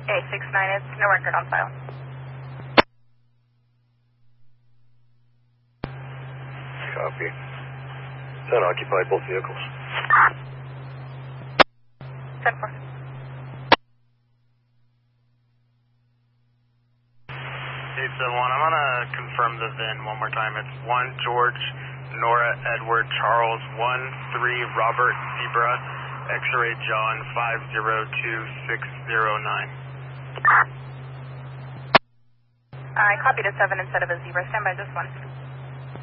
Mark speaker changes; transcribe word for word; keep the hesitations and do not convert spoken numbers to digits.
Speaker 1: A six nine, it's no record on file.
Speaker 2: Copy. ten occupied both vehicles.
Speaker 1: ten four.
Speaker 3: eight seven one, I'm going to confirm the V I N one more time. It's one George, Nora, Edward, Charles, one three Robert, Zebra, X-ray John, five zero two six zero nine.
Speaker 1: I copied a seven instead of a zebra. Stand by this one.